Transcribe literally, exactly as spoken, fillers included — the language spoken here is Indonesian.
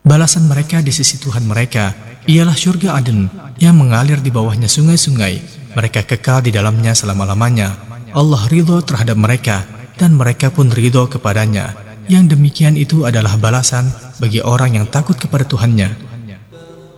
Balasan mereka di sisi Tuhan mereka ialah syurga Aden yang mengalir di bawahnya sungai-sungai. Mereka kekal di dalamnya selama-lamanya. Allah ridho terhadap mereka dan mereka pun ridho kepadanya. Yang demikian itu adalah balasan bagi orang yang takut kepada Tuhannya.